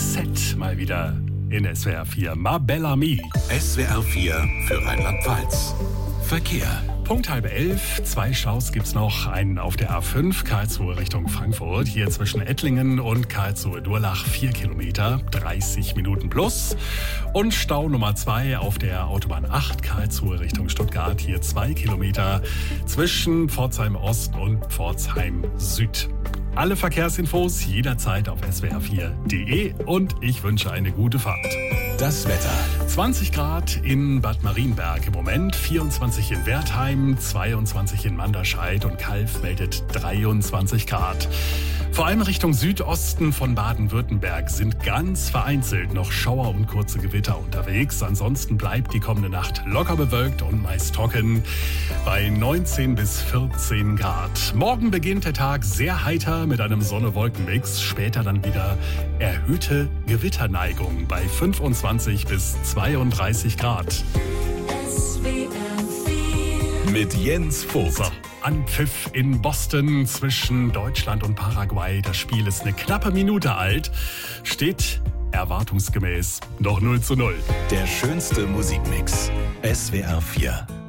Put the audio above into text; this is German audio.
Set mal wieder in SWR 4. Ma Belle Amie. SWR 4 für Rheinland-Pfalz. Verkehr. Punkt 10:30. 2 Staus gibt's noch. Einen auf der A5 Karlsruhe Richtung Frankfurt. Hier zwischen Ettlingen und Karlsruhe-Durlach 4 Kilometer, 30 Minuten plus. Und Stau Nummer 2 auf der Autobahn 8 Karlsruhe Richtung Stuttgart. Hier 2 Kilometer zwischen Pforzheim Ost und Pforzheim Süd. Alle Verkehrsinfos jederzeit auf swr4.de und ich wünsche eine gute Fahrt. Das Wetter. 20 Grad in Bad Marienberg im Moment, 24 in Wertheim, 22 in Manderscheid und Calw meldet 23 Grad. Vor allem Richtung Südosten von Baden-Württemberg sind ganz vereinzelt noch Schauer und kurze Gewitter unterwegs. Ansonsten bleibt die kommende Nacht locker bewölkt und meist trocken bei 19 bis 14 Grad. Morgen beginnt der Tag sehr heiter mit einem Sonne-Wolken-Mix. Später dann wieder erhöhte Gewitterneigung bei 25 bis 32 Grad. Mit Jens Vogt. So, Anpfiff in Boston zwischen Deutschland und Paraguay. Das Spiel ist eine knappe Minute alt. Steht erwartungsgemäß noch 0:0. Der schönste Musikmix. SWR 4.